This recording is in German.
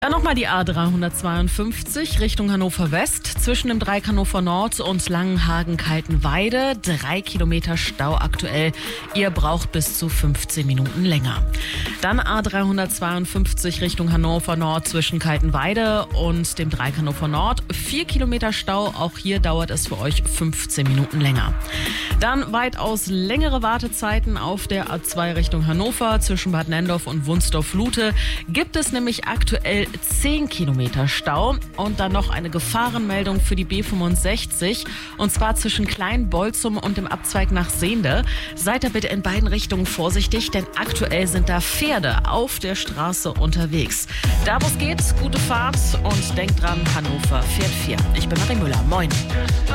Dann nochmal die A352 Richtung Hannover West zwischen dem Dreieck Hannover Nord und Langenhagen-Kaltenweide. 3 Kilometer Stau aktuell. Ihr braucht bis zu 15 Minuten länger. Dann A352 Richtung Hannover Nord zwischen Kaltenweide und dem Dreieck Hannover Nord. 4 Kilometer Stau. Auch hier dauert es für euch 15 Minuten länger. Dann weitaus längere Wartezeiten auf der A2 Richtung Hannover zwischen Bad Nenndorf und Wunsdorf-Lute. Gibt es nämlich aktuell 10 Kilometer Stau und dann noch eine Gefahrenmeldung für die B65 und zwar zwischen Kleinbolzum und dem Abzweig nach Sehnde. Seid da bitte in beiden Richtungen vorsichtig, denn aktuell sind da Pferde auf der Straße unterwegs. Da wo es geht, gute Fahrt und denkt dran, Hannover fährt 4. Ich bin Marie Müller. Moin.